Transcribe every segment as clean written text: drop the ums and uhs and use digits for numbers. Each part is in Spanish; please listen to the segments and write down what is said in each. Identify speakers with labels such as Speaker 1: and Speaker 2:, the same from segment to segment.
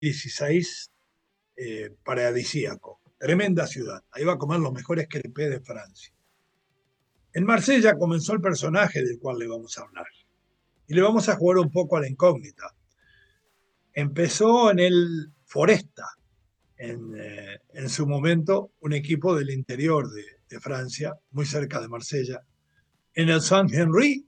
Speaker 1: 2016, paradisíaco. Tremenda ciudad. Ahí va a comer los mejores crepés de Francia. En Marsella comenzó el personaje del cual le vamos a hablar. Y le vamos a jugar un poco a la incógnita. Empezó en el Foresta, en su momento un equipo del interior de Francia, muy cerca de Marsella. En el Saint-Henri,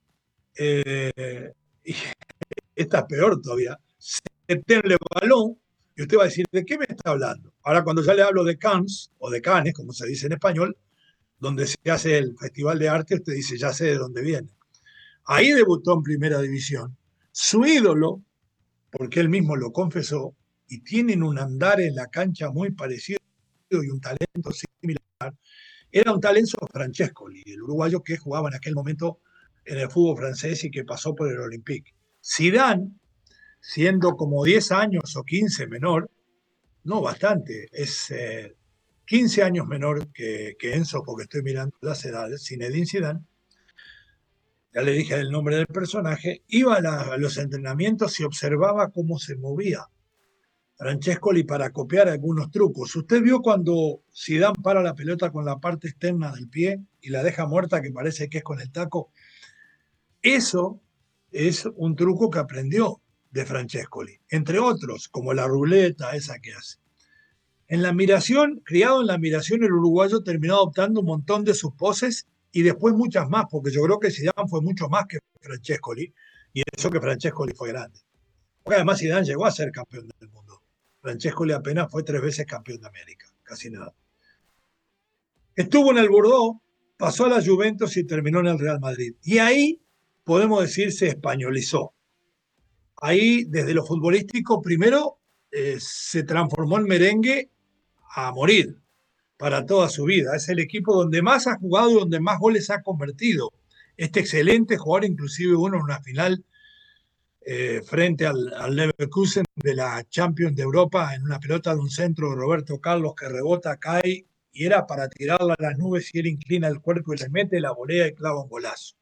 Speaker 1: y esta es peor todavía, le balón, y usted va a decir, ¿de qué me está hablando? Ahora cuando ya le hablo de Cannes, o de Cannes, como se dice en español, donde se hace el Festival de Arte, usted dice, ya sé de dónde viene. Ahí debutó en Primera División. Su ídolo, porque él mismo lo confesó, y tienen un andar en la cancha muy parecido y un talento similar, era un talento Francescoli, el uruguayo que jugaba en aquel momento en el fútbol francés y que pasó por el Olympique. Zidane, siendo como 10 años o 15 menor, no bastante, es 15 años menor que Enzo, porque estoy mirando las edades, Zinedine Zidane, ya le dije el nombre del personaje, iba a los entrenamientos y observaba cómo se movía Francescoli para copiar algunos trucos. Usted vio cuando Zidane para la pelota con la parte externa del pie y la deja muerta, que parece que es con el taco. Eso es un truco que aprendió de Francescoli, entre otros, como la ruleta esa que hace. En la admiración, criado en la admiración, el uruguayo terminó adoptando un montón de sus poses y después muchas más, porque yo creo que Zidane fue mucho más que Francescoli, y eso que Francescoli fue grande. Porque además Zidane llegó a ser campeón del mundo. Francescoli apenas fue 3 veces campeón de América, casi nada. Estuvo en el Bordeaux, pasó a la Juventus y terminó en el Real Madrid. Y ahí, podemos decir, se españolizó. Ahí, desde lo futbolístico, primero se transformó en merengue a morir para toda su vida. Es el equipo donde más ha jugado y donde más goles ha convertido. Este excelente jugador, inclusive uno en una final frente al Leverkusen de la Champions de Europa, en una pelota de un centro de Roberto Carlos que rebota, cae, y era para tirarla a las nubes y él inclina el cuerpo y le mete la volea y clava un golazo.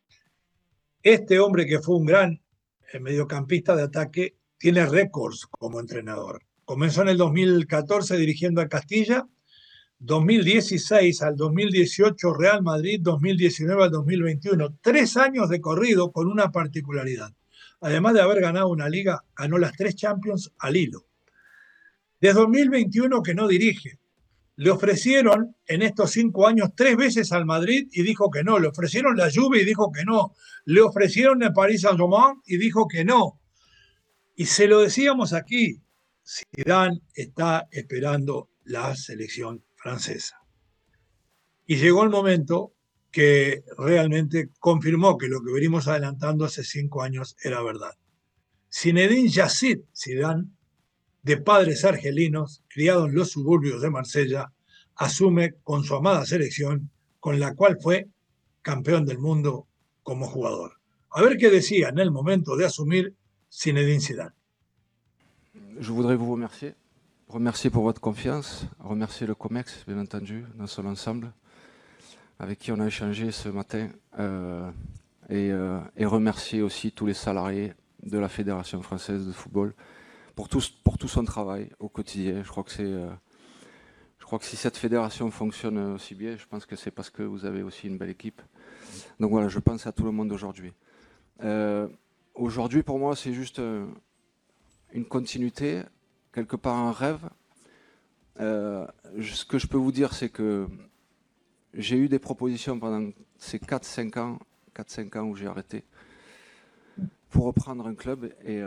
Speaker 1: Este hombre, que fue un gran mediocampista de ataque, tiene récords como entrenador. Comenzó en el 2014 dirigiendo a Castilla, 2016 al 2018 Real Madrid, 2019 al 2021. 3 años de corrido con una particularidad. Además de haber ganado una liga, ganó las 3 Champions al hilo. Desde 2021 que no dirige. Le ofrecieron en estos 5 años 3 veces al Madrid y dijo que no. Le ofrecieron la Juve y dijo que no. Le ofrecieron el Paris Saint-Germain y dijo que no. Y se lo decíamos aquí, Zidane está esperando la selección francesa. Y llegó el momento que realmente confirmó que lo que venimos adelantando hace 5 años era verdad. Zinedine Yazid Zidane, de padres argelinos, criado en los suburbios de Marsella, asume con su amada selección, con la cual fue campeón del mundo como jugador. A ver qué decía en el momento de asumir Zinedine Zidane.
Speaker 2: Je voudrais vous remercier pour votre confiance, remercier le COMEX, bien entendu, dans son ensemble, avec qui on a échangé ce matin, et remercier aussi tous les salariés de la Fédération française de football pour tout son travail au quotidien. Je crois que si cette fédération fonctionne aussi bien, je pense que c'est parce que vous avez aussi une belle équipe. Donc voilà, je pense à tout le monde aujourd'hui. Aujourd'hui, pour moi, c'est juste une continuité, quelque part un rêve. Ce que je peux vous dire, c'est que j'ai eu des propositions pendant ces 4-5 ans où j'ai arrêté pour reprendre un club, et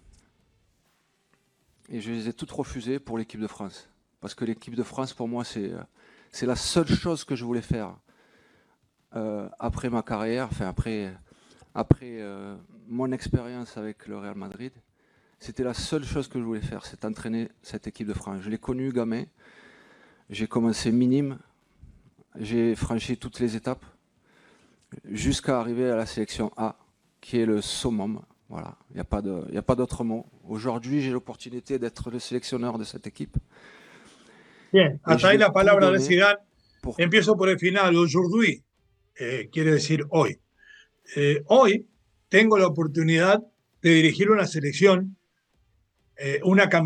Speaker 2: je les ai toutes refusées pour l'équipe de France. Parce que l'équipe de France, pour moi, c'est la seule chose que je voulais faire après ma carrière, enfin après mon expérience avec le Real Madrid. C'était la seule chose que je voulais faire, c'est entraîner cette équipe de France. Je l'ai connue gamin, j'ai commencé minime, j'ai franchi toutes les étapes, jusqu'à arriver à la sélection A, qui est le summum. Voilà, il n'y a pas d'autre mot. Aujourd'hui, j'ai l'opportunité d'être le sélectionneur de cette équipe.
Speaker 1: Bien, hasta ahí la palabra de Zidane. Empiezo por el final. Aujourd'hui, quiere decir hoy. Hoy tengo la oportunidad de dirigir una selección una